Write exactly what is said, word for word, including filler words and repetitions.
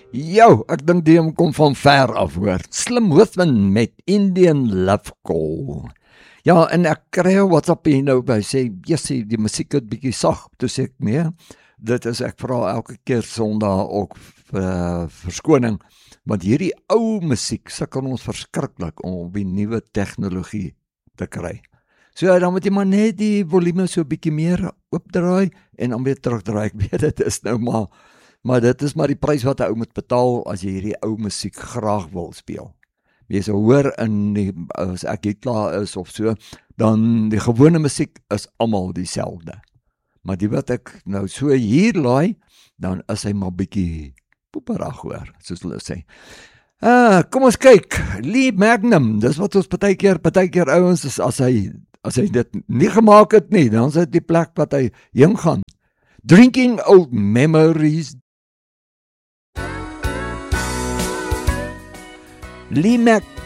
Jou, ek dink die hom kom van ver af hoor. Slim Hoofman met Indian Love Call. Ja, en ek kry 'n WhatsApp hier nou by sê, "Jessie, die musiek het bietjie sag." Toe sê ek, "Nee, dit is ek vra elke keer Sondag ook uh, verskoning, want hierdie ou musiek sukkel ons verskriklik om op die nuwe tegnologie te kry. So ja, dan moet jy maar net die volume so bietjie meer oopdraai en dan weer terugdraai. Ek weet dit is nou maar Maar dit is maar die prys wat 'n ou moet betaal as jy hierdie ou musiek graag wil speel. Jy sal hoor in die, as ek hier klaar is of so, dan die gewone musiek is almal dieselfde. Maar die wat ek nou so hier laai, dan is hy maar bietjie poeperig hoor, soos hulle sê. Ah, kom ons kyk. Lee Magnum, dis wat ons partykeer, partykeer ouens is as hy as hy dit nie gemaak het nie, dan is dit die plek wat hy heen gaan. Drinking Old Memories. Lee Mac